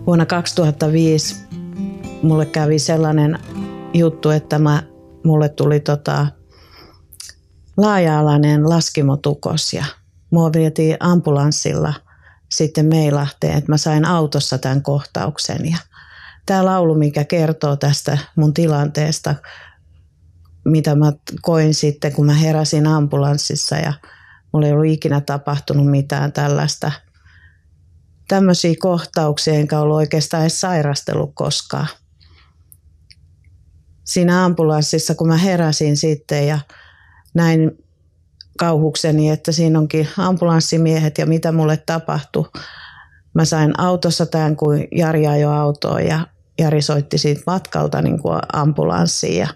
Vuonna 2005 mulle kävi sellainen juttu, että mulle tuli laaja-alainen laskimotukos ja mua vietiin ambulanssilla sitten Meilahteen, että mä sain autossa tämän kohtauksen. Ja tämä laulu, mikä kertoo tästä mun tilanteesta, mitä mä koin sitten, kun mä heräsin ambulanssissa ja mulla ei ollut ikinä tapahtunut mitään tämmöisiä kohtauksia, enkä ollut oikeastaan edes sairastellut koskaan. Siinä ambulanssissa, kun mä heräsin sitten ja näin kauhukseni, että siinä onkin ambulanssimiehet ja mitä mulle tapahtui. Mä sain autossa tämän, kun Jari ajoi autoon ja Jari soitti siitä matkalta niin kuin ambulanssiin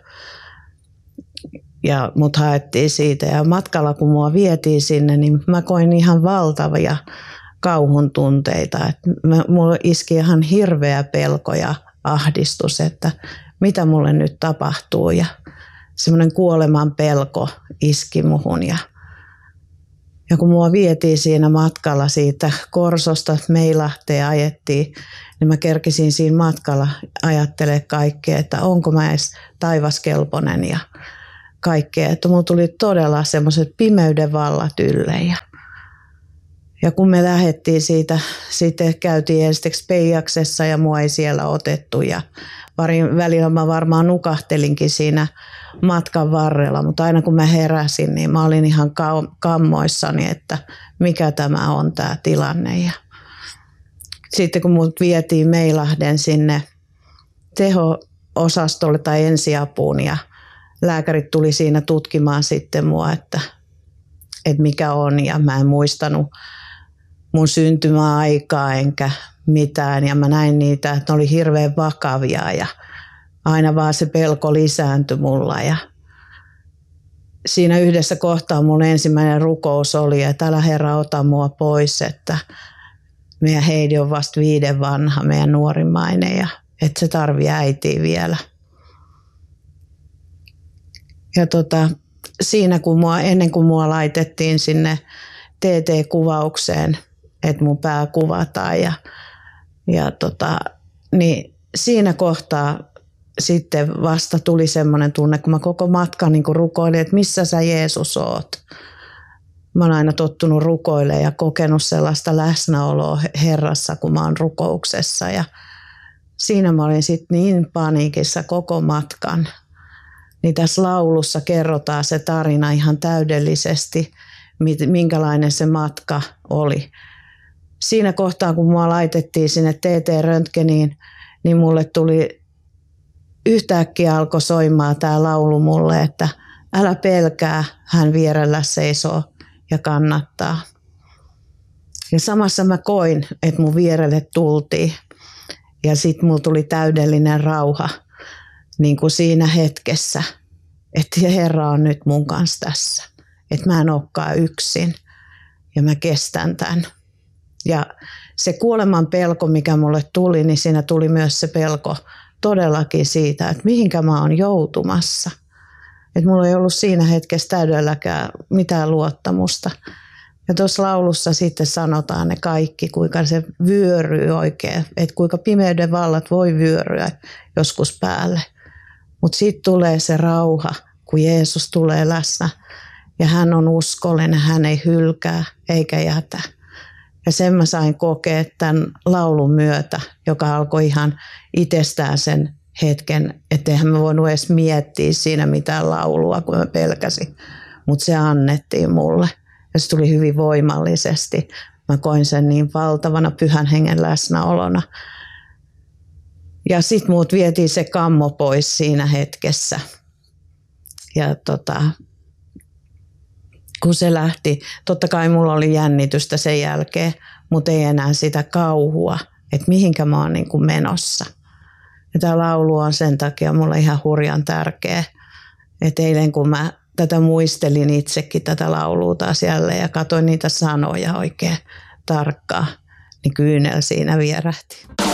ja mut haettiin siitä. Ja matkalla, kun mua vietiin sinne, niin mä koin ihan valtavia kauhun tunteita. Mulla iski ihan hirveä pelko ja ahdistus, että mitä mulle nyt tapahtuu. Ja semmoinen kuoleman pelko iski muhun. Ja kun mua vietiin siinä matkalla siitä Korsosta Meilahteen ajettiin, niin mä kerkisin siinä matkalla ajattelemaan kaikkea, että onko mä edes taivaskelpoinen ja kaikkea. Että mulla tuli todella semmoiset pimeyden vallat ylle. Ja kun me lähdettiin siitä, sitten käytiin ensiksi Peijaksessa ja mua ei siellä otettu. Ja välillä mä varmaan nukahtelinkin siinä matkan varrella, mutta aina kun mä heräsin, niin mä olin ihan kammoissani, että mikä tämä on tämä tilanne. Ja sitten kun mut vietiin Meilahden sinne teho-osastolle tai ensiapuun ja lääkärit tuli siinä tutkimaan sitten mua, että mikä on, ja mä en muistanut mun syntymäaikaa enkä mitään ja mä näin niitä, että ne oli hirveän vakavia ja aina vaan se pelko lisääntyi mulla. Ja siinä yhdessä kohtaa mun ensimmäinen rukous oli, että älä Herra ota mua pois, että meidän Heidi on vasta 5 vanha, meidän nuorimmainen, ja että se tarvii äitiä vielä. Ja siinä ennen kuin mua laitettiin sinne TT-kuvaukseen, että mun pää kuvataan niin siinä kohtaa sitten vasta tuli semmoinen tunne, kun mä koko matkan niin rukoilin, että missä sä Jeesus oot. Mä oon aina tottunut rukoilemaan ja kokenut sellaista läsnäoloa Herrassa, kun mä oon rukouksessa. Ja siinä mä olin sitten niin paniikissa koko matkan. Niin tässä laulussa kerrotaan se tarina ihan täydellisesti, minkälainen se matka oli. Siinä kohtaa, kun mua laitettiin sinne TT-röntgeniin, niin mulle tuli yhtäkkiä alkoi soimaan tämä laulu mulle, että älä pelkää, hän vierellä seisoo ja kannattaa. Ja samassa mä koin, että mun vierelle tultiin ja sitten mulla tuli täydellinen rauha niin kuin siinä hetkessä, että Herra on nyt mun kanssa tässä, että mä en olekaan yksin ja mä kestän tämän. Ja se kuoleman pelko, mikä mulle tuli, niin siinä tuli myös se pelko todellakin siitä, että mihinkä mä oon joutumassa. Että mulla ei ollut siinä hetkessä täydelläkään mitään luottamusta. Ja tuossa laulussa sitten sanotaan ne kaikki, kuinka se vyöryy oikein, että kuinka pimeyden vallat voi vyöryä joskus päälle. Mutta sitten tulee se rauha, kun Jeesus tulee läsnä ja hän on uskollinen, hän ei hylkää eikä jätä. Ja sen mä sain kokea tämän laulun myötä, joka alkoi ihan itsestään sen hetken, että eihän mä voinut edes miettiä siinä mitään laulua, kun mä pelkäsin. Mutta se annettiin mulle ja se tuli hyvin voimallisesti. Mä koin sen niin valtavana Pyhän Hengen läsnäolona. Ja sit muut vietiin se kammo pois siinä hetkessä. Ja kun se lähti, totta kai mulla oli jännitystä sen jälkeen, mutta ei enää sitä kauhua, että mihinkä mä oon niin kuin menossa. Ja tämä laulu on sen takia mulle ihan hurjan tärkeä. Että eilen kun mä tätä muistelin itsekin tätä laulua taas jälleen ja katsoin niitä sanoja oikein tarkkaan, niin kyynel siinä vierähti.